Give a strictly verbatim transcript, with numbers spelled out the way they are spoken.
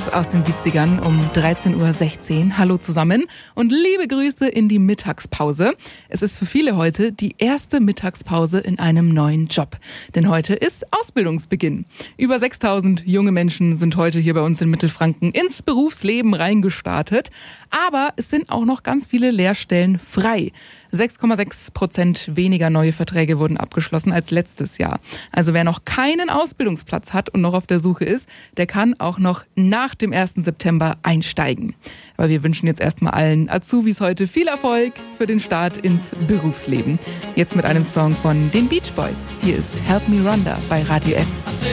Hits aus den siebzigern um dreizehn Uhr sechzehn. Hallo zusammen und liebe Grüße in die Mittagspause. Es ist für viele heute die erste Mittagspause in einem neuen Job. Denn heute ist Ausbildungsbeginn. Über sechstausend junge Menschen sind heute hier bei uns in Mittelfranken ins Berufsleben reingestartet. Aber es sind auch noch ganz viele Lehrstellen frei. sechs Komma sechs Prozent weniger neue Verträge wurden abgeschlossen als letztes Jahr. Also wer noch keinen Ausbildungsplatz hat und noch auf der Suche ist, der kann auch noch nach dem ersten September einsteigen. Aber wir wünschen jetzt erstmal allen Azubis heute viel Erfolg für den Start ins Berufsleben. Jetzt mit einem Song von den Beach Boys. Hier ist Help Me Rhonda bei Radio F.